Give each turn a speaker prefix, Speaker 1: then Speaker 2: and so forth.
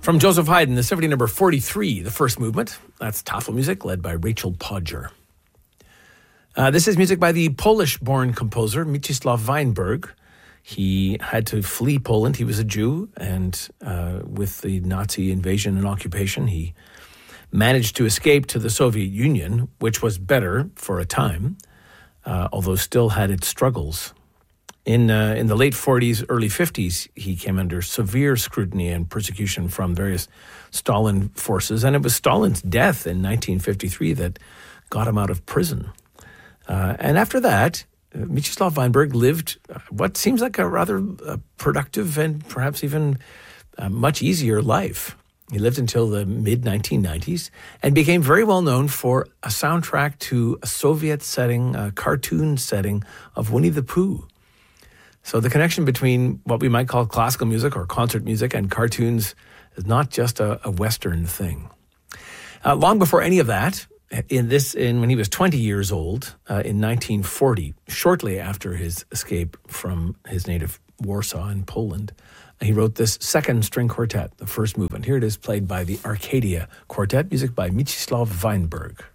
Speaker 1: From Joseph Haydn, the Symphony Number 43, the first movement. That's Tafel music, led by Rachel Podger. This is music by the Polish-born composer Mieczysław Weinberg. He had to flee Poland. He was a Jew, and with the Nazi invasion and occupation, he managed to escape to the Soviet Union, which was better for a time, although still had its struggles. In the late 40s, early 50s, he came under severe scrutiny and persecution from various Stalin forces, and it was Stalin's death in 1953 that got him out of prison. And after that, Mieczysław Weinberg lived what seems like a rather productive and perhaps even much easier life. He lived until the mid-1990s and became very well known for a soundtrack to a Soviet setting, a cartoon setting of Winnie the Pooh. So the connection between what we might call classical music or concert music and cartoons is not just a Western thing. Long before any of that, when he was 20 years old, in 1940, shortly after his escape from his native Warsaw in Poland, he wrote this second string quartet, the first movement. Here it is, played by the Arcadia Quartet, music by Mieczysław Weinberg.